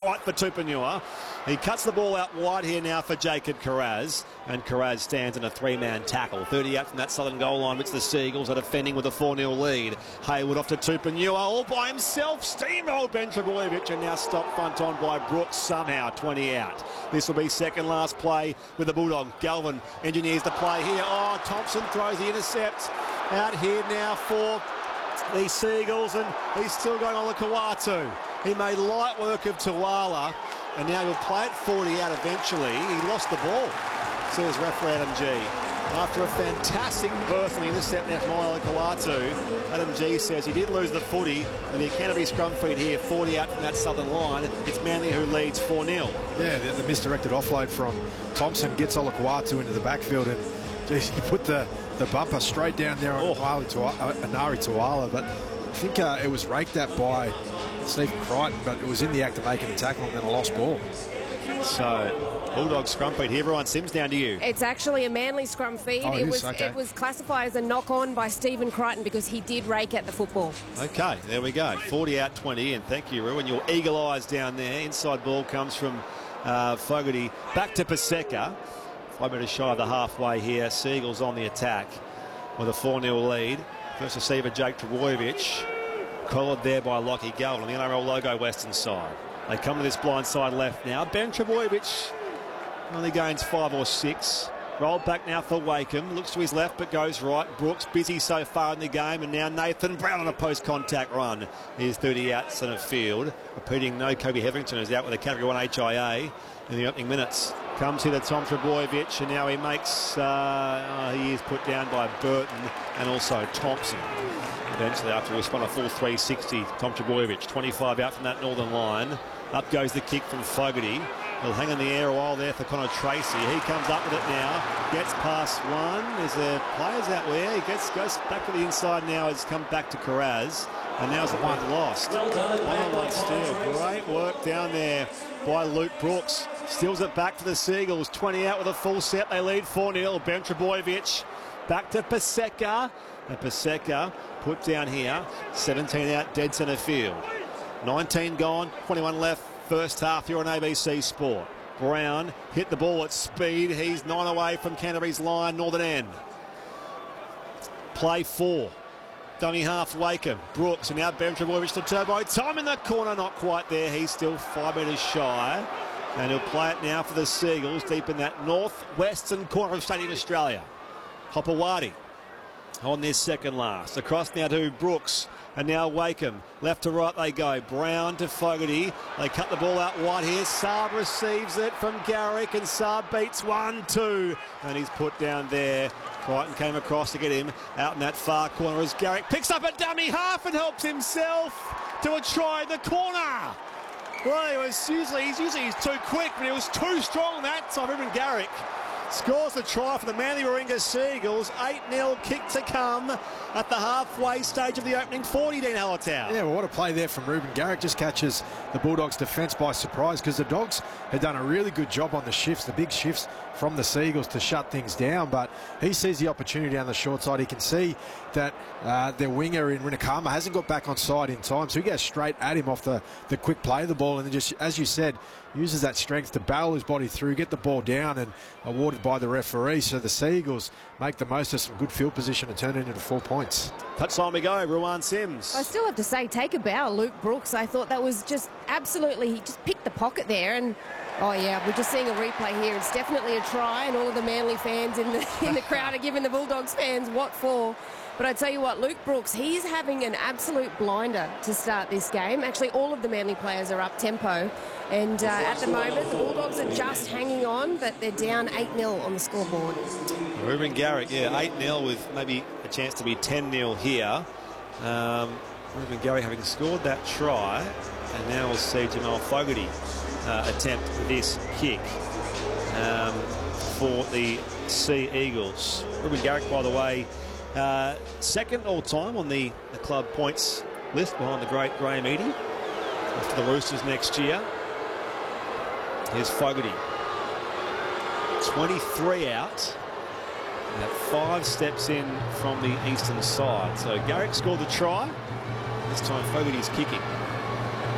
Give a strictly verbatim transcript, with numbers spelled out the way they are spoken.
tight for Tupanua. He cuts the ball out wide here now for Jacob Kiraz, and Kiraz stands in a three-man tackle. thirty-eight from that southern goal line, which the Seagulls are defending with a four nil lead. Hayward off to Tupanua, all by himself. Steamrolled Ben Trebojevic, and now stopped front on by Brooks somehow, twenty out. This will be second last play with the Bulldog. Galvin engineers the play here. Oh, Thompson throws the intercept out here now for the Seagulls, and he's still going on the Kawatu. He made light work of Tuala, and now he'll play it forty out eventually. He lost the ball, says referee Adam G. After a fantastic burst on the intercept now from Ola Kawatu, Adam G says he did lose the footy, and the Canterbury scrum feed here, forty out from that southern line. It's Manly who leads four nil. Yeah, the, the misdirected offload from Thompson gets Ola Kawatu into the backfield, and geez, he put the, the bumper straight down there on oh. Anari Tuala, but I think uh, it was raked at by Stephen Crichton, but it was in the act of making the tackle and then a lost ball. So, Bulldog scrum feed here. Ryan Sims, down to you. It's actually a Manly scrum feed. Oh, it, it is? was Okay. it was classified as a knock-on by Stephen Crichton because he did rake at the football. Okay, there we go. forty out twenty, and thank you, Ruin. Your eagle eyes down there. Inside ball comes from uh, Fogarty. Back to Paseka. Five metres shy of the halfway here. Seagulls on the attack with a four nil lead. First receiver, Jake Trebojevic. Collared there by Lockie Galvin on the N R L logo western side. They come to this blind side left now. Ben Trebojevic only gains five or six. Rolled back now for Wakeham. Looks to his left but goes right. Brooks busy so far in the game, and now Nathan Brown on a post-contact run. He's thirty out centre field. Repeating, no Kobe Hetherington is out with a category one H I A in the opening minutes. Comes here to Tom Trebojevic, and now he makes, uh, oh, he is put down by Burton and also Thompson. Eventually, after we spun a full three sixty, Tom Trebojevic, twenty-five out from that northern line. Up goes the kick from Fogarty. He'll hang in the air a while there for Connor Tracy. He comes up with it now. Gets past one. Is there players out there? He gets goes back to the inside now. Has come back to Kiraz. And now's the one lost. One-on-one steal. Great work down there by Luke Brooks. Steals it back for the Seagulls. twenty out with a full set. They lead four nil. Ben Trebojevic back to Paseka. And Paseka put down here. seventeen out, dead centre field. nineteen gone, twenty-one left. First half here on A B C Sport. Brown hit the ball at speed. He's nine away from Canterbury's line, northern end. Play four. Dummy half, Wakeham. Brooks, and now Ben Trebojevic to Turbo. Time in the corner, not quite there. He's still five metres shy. And he'll play it now for the Seagulls, deep in that northwestern corner of Stadium Australia. Hopewadi on this second last. Across now to Brooks. And now Wakeham. Left to right they go. Brown to Fogarty. They cut the ball out wide here. Saab receives it from Garrick, and Saab beats one, two. And he's put down there. Crichton came across to get him out in that far corner as Garrick picks up a dummy half and helps himself to a try in the corner. Well, he was usually, he's usually he's too quick, but he was too strong that time. Ruben Garrick scores the try for the Manly Warringah Seagulls. eight nil kick to come at the halfway stage of the opening forty, Dean Hallertau. Yeah, well, what a play there from Ruben Garrick. Just catches the Bulldogs' defence by surprise, because the Dogs had done a really good job on the shifts, the big shifts from the Seagulls to shut things down. But he sees the opportunity down the short side. He can see that uh, their winger in Rinakama hasn't got back on side in time, so he goes straight at him off the, the quick play of the ball, and then just, as you said, uses that strength to barrel his body through, get the ball down, and awarded by the referee. So the Seagulls make the most of some good field position and turn it into four points. Touch time we go, Ruan Sims. I still have to say, take a bow, Luke Brooks. I thought that was just absolutely, he just picked the pocket there, and oh yeah, we're just seeing a replay here. It's definitely a try, and all of the Manly fans in the in the crowd are giving the Bulldogs fans what for. But I tell you what, Luke Brooks, he's having an absolute blinder to start this game. Actually, all of the Manly players are up tempo. And uh, at the moment, the Bulldogs are just hanging on, but they're down eight nil on the scoreboard. Ruben Garrick, yeah, eight nil with maybe a chance to be ten nil here. Um, Ruben Garrick having scored that try. And now we'll see Jamal Fogarty uh, attempt this kick um, for the Sea Eagles. Ruben Garrick, by the way, Uh, second all-time on the, the club points list behind the great Graham Eadie. For the Roosters next year. Here's Fogarty. twenty-three out. And five steps in from the eastern side. So Garrick scored the try. This time Fogarty's kicking.